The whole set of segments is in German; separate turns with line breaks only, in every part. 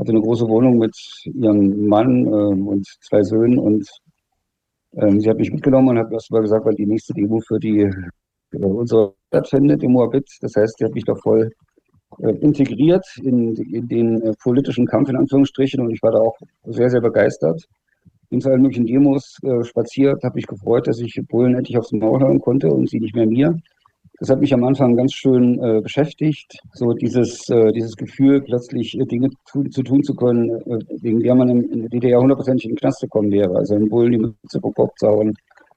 hatte eine große Wohnung mit ihrem Mann und 2 Söhnen und sie hat mich mitgenommen und hat erst mal gesagt, weil die nächste Demo für unsere Stadt findet, in Moabit. Das heißt, sie hat mich da voll integriert in den politischen Kampf in Anführungsstrichen und ich war da auch sehr, sehr begeistert. Bin zu allen möglichen Demos spaziert, habe mich gefreut, dass ich Polen endlich aufs Maul hauen konnte und sie nicht mehr mir. Das hat mich am Anfang ganz schön beschäftigt, so dieses Gefühl, plötzlich Dinge tun zu können, wegen der man in der DDR hundertprozentig in den Knast gekommen wäre. Also in Polen die Mütze vom Kopf zaubern.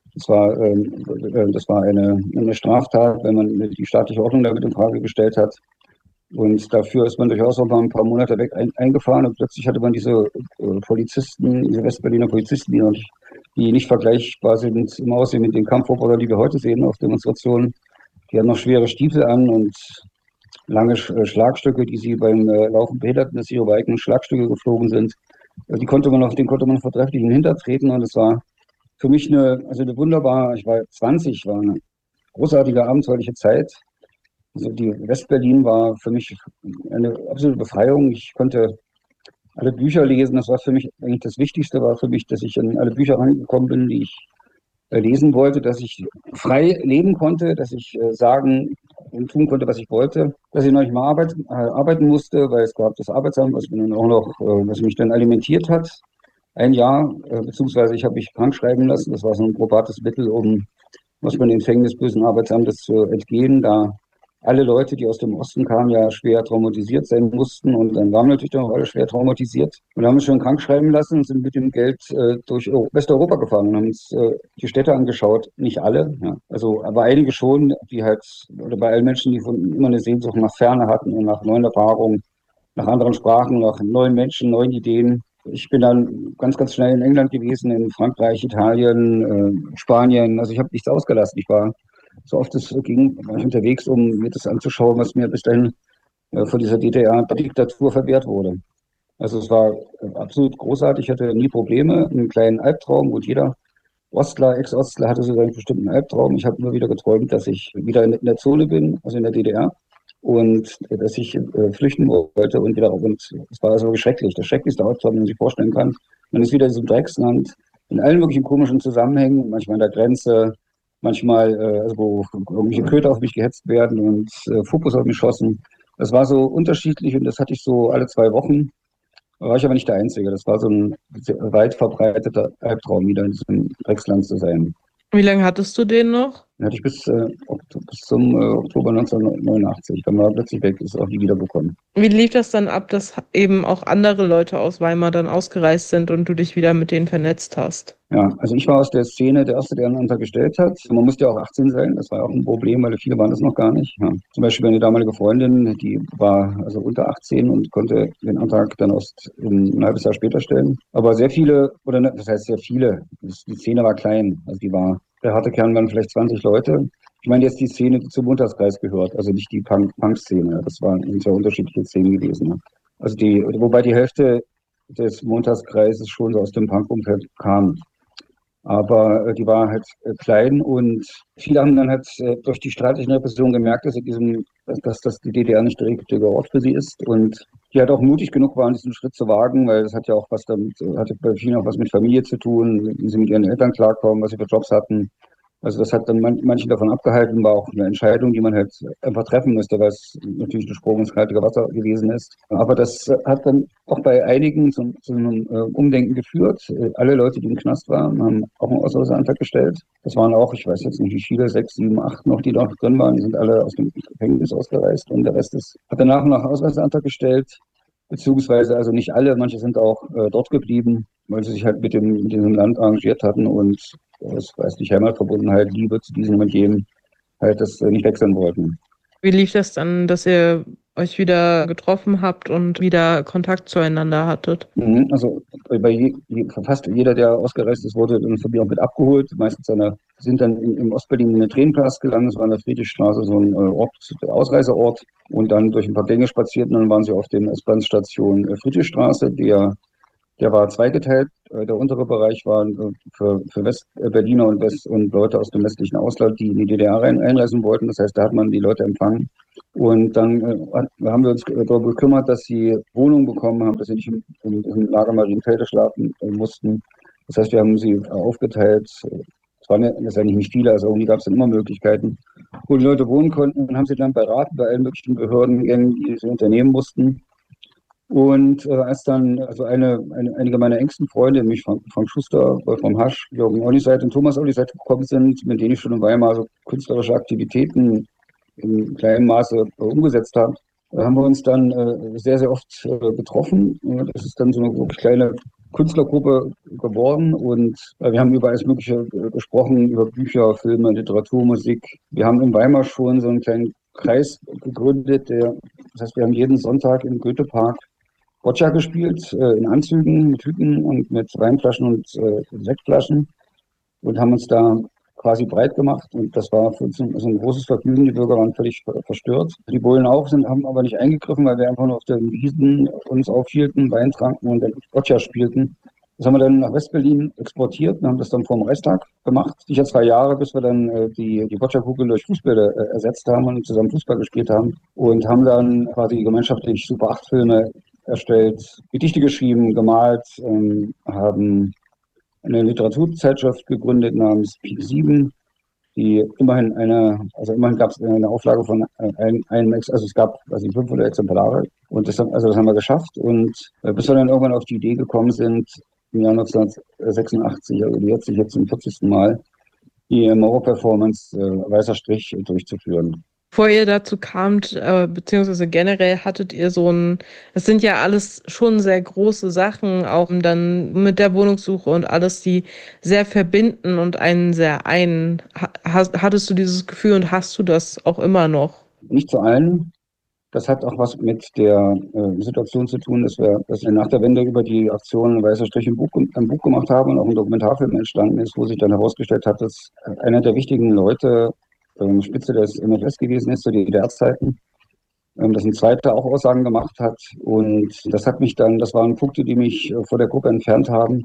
Das war eine Straftat, wenn man die staatliche Ordnung damit in Frage gestellt hat. Und dafür ist man durchaus auch mal ein paar Monate weg eingefahren und plötzlich hatte man diese Polizisten, diese Westberliner Polizisten, die nicht vergleichbar sind im Aussehen mit den Kampfrobotern, die wir heute sehen auf Demonstrationen. Die hatten noch schwere Stiefel an und lange Schlagstücke, die sie beim Laufen behinderten, dass sie ihre eigenen Schlagstücke geflogen sind. Den konnte man vortrefflich in den Hintertreten und es war für mich eine wunderbare, ich war 20, war eine großartige abenteuerliche Zeit. Also die Westberlin war für mich eine absolute Befreiung. Ich konnte alle Bücher lesen. Das war für mich eigentlich das Wichtigste, war für mich, dass ich an alle Bücher rangekommen bin, die ich lesen wollte, dass ich frei leben konnte, dass ich sagen und tun konnte, was ich wollte, dass ich noch nicht mal arbeiten musste, weil es gab das Arbeitsamt, was mich dann alimentiert hat. Ein Jahr, beziehungsweise ich habe mich krank schreiben lassen. Das war so ein probates Mittel, was man den Fängen des bösen Arbeitsamtes zu entgehen, da alle Leute, die aus dem Osten kamen, ja schwer traumatisiert sein mussten und dann waren wir natürlich auch alle schwer traumatisiert und haben uns schon krank schreiben lassen und sind mit dem Geld durch Westeuropa gefahren und haben uns die Städte angeschaut. Nicht alle, ja. Also, aber einige schon, oder bei allen Menschen, die immer eine Sehnsucht nach Ferne hatten und nach neuen Erfahrungen, nach anderen Sprachen, nach neuen Menschen, neuen Ideen. Ich bin dann ganz, ganz schnell in England gewesen, in Frankreich, Italien, Spanien. Also ich habe nichts ausgelassen. Ich war so oft es ging, war ich unterwegs, um mir das anzuschauen, was mir bis dahin von dieser DDR-Diktatur verwehrt wurde. Also es war absolut großartig, ich hatte nie Probleme, einen kleinen Albtraum, gut, jeder Ostler, Ex-Ostler hatte so seinen bestimmten Albtraum. Ich habe immer wieder geträumt, dass ich wieder in der Zone bin, also in der DDR, und dass ich flüchten wollte und wieder und es war so schrecklich, das schrecklichste Albtraum, den man sich vorstellen kann. Man ist wieder in diesem Drecksland, in allen möglichen komischen Zusammenhängen, manchmal an der Grenze, manchmal, wo irgendwelche Köter auf mich gehetzt werden und Fokus auf mich schossen. Das war so unterschiedlich und das hatte ich so alle 2 Wochen. Da war ich aber nicht der Einzige. Das war so ein weit verbreiteter Albtraum, wieder in diesem Drecksland zu sein.
Wie lange hattest du den noch?
Den hatte ich bis zum Oktober 1989. Dann war er plötzlich weg, ist auch nie wiederbekommen.
Wie lief das dann ab, dass eben auch andere Leute aus Weimar dann ausgereist sind und du dich wieder mit denen vernetzt hast?
Ja, also ich war aus der Szene der Erste, der einen Antrag gestellt hat. Man musste ja auch 18 sein, das war auch ein Problem, weil viele waren das noch gar nicht. Ja. Zum Beispiel meine damalige Freundin, die war also unter 18 und konnte den Antrag dann erst ein halbes Jahr später stellen. Aber sehr viele, oder ne, das heißt sehr viele, die Szene war klein. Also der harte Kern waren vielleicht 20 Leute. Ich meine jetzt die Szene, die zum Montagskreis gehört, also nicht die Punk-Szene. Das waren sehr unterschiedliche Szenen gewesen. Ne. Also wobei die Hälfte des Montagskreises schon so aus dem Punk-Umfeld kam. Aber die war halt klein und viele haben dann halt durch die staatliche Repression gemerkt, dass das die DDR nicht der richtige Ort für sie ist. Und die halt auch mutig genug waren, diesen Schritt zu wagen, weil das hat ja auch hatte bei vielen auch was mit Familie zu tun, wie sie mit ihren Eltern klarkommen, was sie für Jobs hatten. Also das hat dann manchen davon abgehalten, war auch eine Entscheidung, die man halt einfach treffen musste, weil es natürlich ein Sprung ins kalte Wasser gewesen ist. Aber das hat dann auch bei einigen zu einem Umdenken geführt. Alle Leute, die im Knast waren, haben auch einen Ausreiseantrag gestellt. Das waren auch, ich weiß jetzt nicht wie viele, 6, 7, 8 noch, die da noch drin waren. Die sind alle aus dem Gefängnis ausgereist und der Rest hat danach noch einen Ausreiseantrag gestellt. Beziehungsweise, also nicht alle, manche sind auch dort geblieben, weil sie sich halt mit diesem Land arrangiert hatten und das weiß nicht, Heimatverbundenheit, Liebe zu diesem und jedem, halt das nicht wechseln wollten.
Wie lief das dann, dass ihr euch wieder getroffen habt und wieder Kontakt zueinander hattet?
Also fast jeder, der ausgereist ist, wurde dann von mir auch mit abgeholt. Meistens sind dann im Ostberlin in den Tränenpalast gelandet. Das war in der Friedrichstraße so ein Ausreiseort. Und dann durch ein paar Gänge spaziert und dann waren sie auf der S-Bahn-Station Friedrichstraße, der Der war zweigeteilt. Der untere Bereich war für Westberliner und Leute aus dem westlichen Ausland, die in die DDR einreisen wollten. Das heißt, da hat man die Leute empfangen. Und dann haben wir uns darüber gekümmert, dass sie Wohnungen bekommen haben, dass sie nicht im Lager Marienfelde schlafen mussten. Das heißt, wir haben sie aufgeteilt. Es waren ja nicht viele, also irgendwie gab es dann immer Möglichkeiten, wo die Leute wohnen konnten, und haben sie dann beraten bei allen möglichen Behörden, die sie unternehmen mussten. Und als dann einige meiner engsten Freunde, nämlich Frank Schuster, Wolfram Hasch, Jürgen Olliseit und Thomas Olliseit gekommen sind, mit denen ich schon in Weimar so künstlerische Aktivitäten in kleinem Maße umgesetzt habe, haben wir uns dann sehr, sehr oft getroffen. Das ist dann so eine wirklich kleine Künstlergruppe geworden, und wir haben über alles Mögliche gesprochen, über Bücher, Filme, Literatur, Musik. Wir haben in Weimar schon so einen kleinen Kreis gegründet, das heißt, wir haben jeden Sonntag im Goethepark Boccia gespielt, in Anzügen, mit Hüten und mit Weinflaschen und Sektflaschen, und haben uns da quasi breit gemacht, und das war für uns ein großes Vergnügen. Die Bürger waren völlig verstört. Die Bullen auch, haben aber nicht eingegriffen, weil wir einfach nur auf den Wiesen uns aufhielten, Wein tranken und dann Boccia spielten. Das haben wir dann nach Westberlin exportiert und haben das dann vor dem Reichstag gemacht. Sicher 2 Jahre, bis wir dann die Boccia-Kugel durch Fußbälle ersetzt haben und zusammen Fußball gespielt haben, und haben dann quasi gemeinschaftlich Super 8 Filme erstellt, Gedichte geschrieben, gemalt, haben eine Literaturzeitschrift gegründet namens Pik 7, die immerhin gab es eine Auflage von also es gab 500 Exemplare, und das haben wir geschafft, und bis wir dann irgendwann auf die Idee gekommen sind, im Jahr 1986, also jetzt zum 40. Mal, die Mauer-Performance Weißer Strich durchzuführen.
Bevor ihr dazu kamt, beziehungsweise generell hattet ihr es sind ja alles schon sehr große Sachen, auch dann mit der Wohnungssuche und alles, die sehr verbinden und einen sehr ein. Hattest du dieses Gefühl und hast du das auch immer noch?
Nicht zu allen. Das hat auch was mit der Situation zu tun, dass wir nach der Wende über die Aktion Weißer Strich ein Buch gemacht haben und auch ein Dokumentarfilm entstanden ist, wo sich dann herausgestellt hat, dass einer der wichtigen Leute Spitze des MFS gewesen ist zu DDR-Zeiten, dass ein zweiter auch Aussagen gemacht hat. Und das waren Punkte, die mich vor der Gruppe entfernt haben.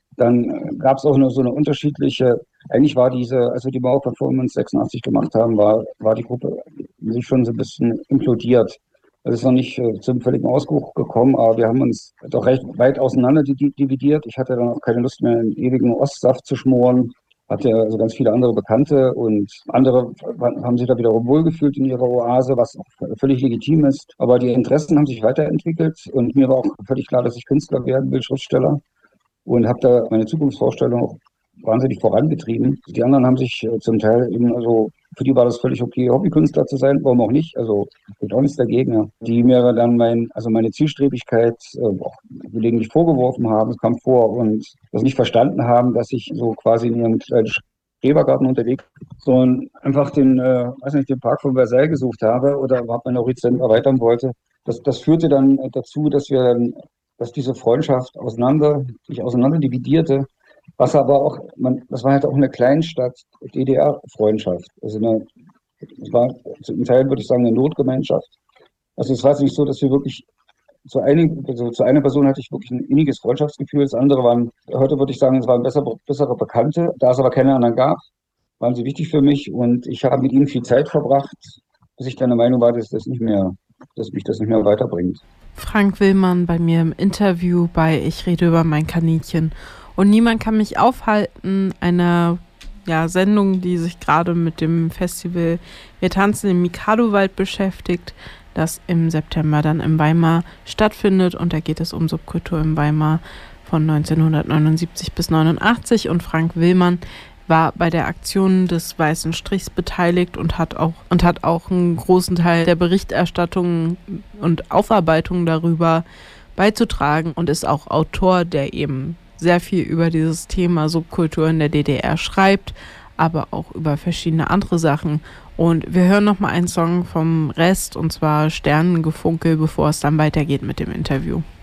Dann gab es auch so eine unterschiedliche, eigentlich war als wir die Mauer-Performance 86 gemacht haben, war die Gruppe sich schon so ein bisschen implodiert. Es ist noch nicht zum völligen Ausbruch gekommen, aber wir haben uns doch recht weit auseinander dividiert. Ich hatte dann auch keine Lust mehr, einen ewigen Ostsaft zu schmoren. Hatte also ganz viele andere Bekannte, und andere haben sich da wiederum wohlgefühlt in ihrer Oase, was auch völlig legitim ist. Aber die Interessen haben sich weiterentwickelt, und mir war auch völlig klar, dass ich Künstler werden will, Schriftsteller, und habe da meine Zukunftsvorstellung auch wahnsinnig vorangetrieben. Die anderen haben sich zum Teil für die war das völlig okay, Hobbykünstler zu sein, warum auch nicht, also ich bin auch nichts dagegen. Ja. Die mir dann meine Zielstrebigkeit auch gelegentlich vorgeworfen haben, es kam vor, und das nicht verstanden haben, dass ich so quasi in ihrem kleinen Schrebergarten unterwegs, sondern einfach den Park von Versailles gesucht habe oder überhaupt meinen Horizont erweitern wollte. Das führte dann dazu, dass diese Freundschaft sich auseinander dividierte. Was aber auch, das war halt auch eine Kleinstadt DDR-Freundschaft. Also es war zum Teil, würde ich sagen, eine Notgemeinschaft. Also es war jetzt nicht so, dass wir wirklich zu einer Person hatte ich wirklich ein inniges Freundschaftsgefühl. Das andere heute würde ich sagen, es waren bessere Bekannte. Da es aber keine anderen gab, waren sie wichtig für mich, und ich habe mit ihnen viel Zeit verbracht, bis ich dann der Meinung war, dass mich das nicht mehr weiterbringt.
Frank Willmann bei mir im Interview bei Ich rede über mein Kaninchen. Und niemand kann mich aufhalten, einer Sendung, die sich gerade mit dem Festival Wir tanzen im Mikado-Wald beschäftigt, das im September dann in Weimar stattfindet. Und da geht es um Subkultur in Weimar von 1979 bis 1989. Und Frank Willmann war bei der Aktion des Weißen Strichs beteiligt und hat auch einen großen Teil der Berichterstattung und Aufarbeitung darüber beizutragen und ist auch Autor, der eben sehr viel über dieses Thema Subkultur in der DDR schreibt, aber auch über verschiedene andere Sachen. Und wir hören nochmal einen Song vom Rest, und zwar Sternengefunkel, bevor es dann weitergeht mit dem Interview.